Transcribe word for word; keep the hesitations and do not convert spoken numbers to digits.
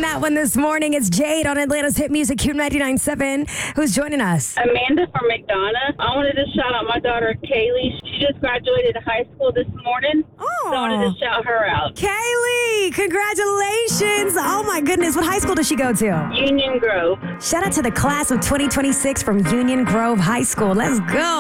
on that one this morning. It's Jade on Atlanta's hit music, Q ninety-nine point seven. Who's joining us? Amanda from McDonough. I wanted to shout out my daughter, Kaylee. She just graduated high school this morning. Oh. So I wanted to shout her out. Kaylee, congratulations. Oh, my goodness. What high school does she go to? Union Grove. Shout out to the class of twenty twenty-six from Union Grove High School. Let's go.